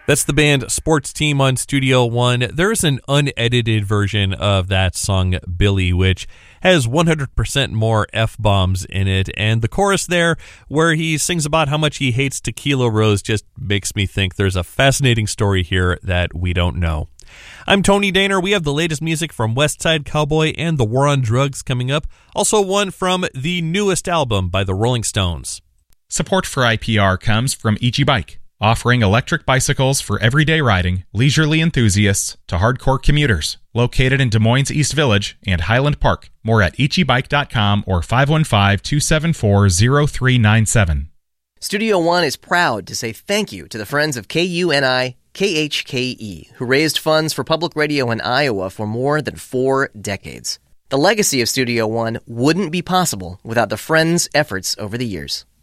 That's the band Sports Team on Studio One. There's an unedited version of that song, Billy, which has 100% more F-bombs in it. And the chorus there, where he sings about how much he hates Tequila Rose, just makes me think there's a fascinating story here that we don't know. I'm Tony Daner. We have the latest music from West Side Cowboy and The War on Drugs coming up. Also one from the newest album by the Rolling Stones. Support for IPR comes from Ichi Bike, offering electric bicycles for everyday riding, leisurely enthusiasts to hardcore commuters. Located in Des Moines East Village and Highland Park. More at ichibike.com or 515-274-0397. Studio One is proud to say thank you to the friends of KUNI KHKE, who raised funds for public radio in Iowa for more than 4 decades. The legacy of Studio One wouldn't be possible without the friends' efforts over the years.